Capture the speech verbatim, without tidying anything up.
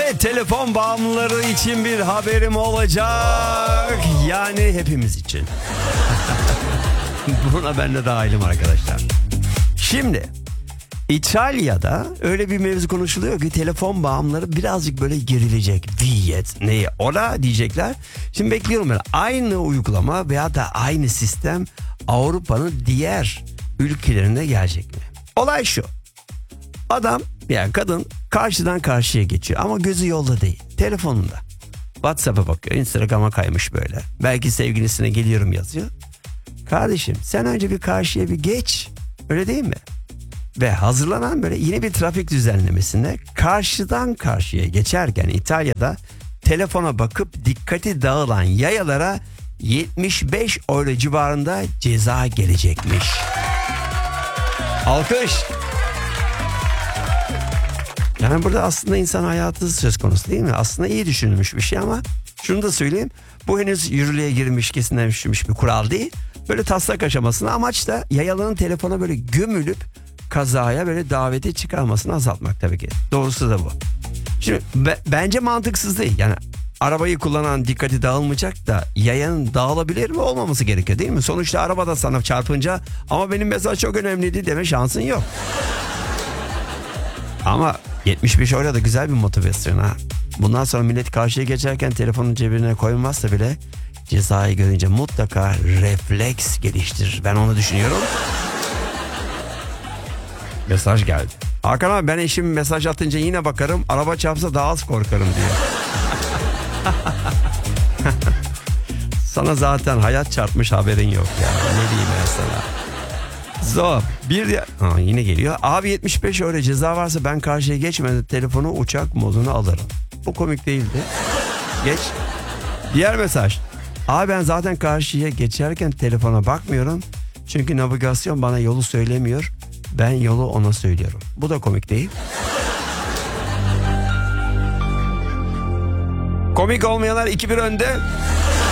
Evet, telefon bağımlıları için bir haberim olacak. Yani hepimiz için. Buna ben de dahilim arkadaşlar. Şimdi İtalya'da öyle bir mevzu konuşuluyor ki telefon bağımlıları birazcık böyle gerilecek. Viyet neye ola diyecekler. Şimdi bekliyorum ben, aynı uygulama veya da aynı sistem Avrupa'nın diğer ülkelerine gelecek mi? Olay şu. Adam, yani kadın karşıdan karşıya geçiyor ama gözü yolda değil, telefonunda. WhatsApp'a bakıyor, Instagram'a kaymış böyle. Belki sevgilisine geliyorum yazıyor. Kardeşim sen önce bir karşıya bir geç, öyle değil mi? Ve hazırlanan böyle yeni bir trafik düzenlemesinde karşıdan karşıya geçerken İtalya'da telefona bakıp dikkati dağılan yayalara yetmiş beş euro civarında ceza gelecekmiş. Alkış. Yani burada aslında insan hayatı söz konusu değil mi? Aslında iyi düşünülmüş bir şey ama şunu da söyleyeyim. Bu henüz yürürlüğe girmiş, kesinleşmiş bir kural değil. Böyle taslak aşamasında amaç da yayaların telefona böyle gömülüp kazaya böyle daveti çıkarmasını azaltmak tabii ki. Doğrusu da bu. Şimdi be, bence mantıksız değil. Yani arabayı kullanan dikkati dağılmayacak da yayanın dağılabilir mi, olmaması gerekiyor değil mi? Sonuçta arabada sana çarpınca ama benim mesaj çok önemliydi deme şansın yok. Ama yetmiş beş euro da güzel bir motivasyon ha. Bundan sonra millet karşıya geçerken telefonun cebine koymazsa bile cezayı görünce mutlaka refleks geliştirir. Ben onu düşünüyorum. Mesaj geldi. Hakan abi, ben eşim mesaj atınca yine bakarım, araba çarpsa daha az korkarım diyor. Sana zaten hayat çarpmış, haberin yok ya. Ne diyeyim ben sana. Zor. Bir de... Aa, yine geliyor. Abi yetmiş beş euro ceza varsa ben karşıya geçmeden telefonu uçak moduna alırım. Bu komik değildi. Geç. Diğer mesaj. Abi ben zaten karşıya geçerken telefona bakmıyorum. Çünkü navigasyon bana yolu söylemiyor. Ben yolu ona söylüyorum. Bu da komik değil. Komik olmayanlar iki bir önde.